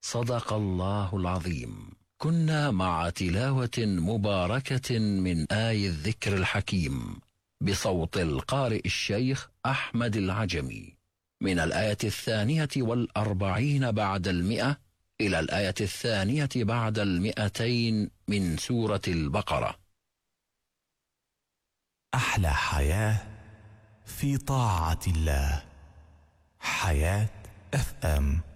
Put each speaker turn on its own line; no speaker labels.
صدق الله العظيم. كنا مع تلاوة مباركة من آي الذكر الحكيم بصوت القارئ الشيخ أحمد العجمي من الآية 42 بعد 100 إلى الآية 2 بعد 200 من سورة البقرة.
أحلى حياة في طاعة الله. حياة FM.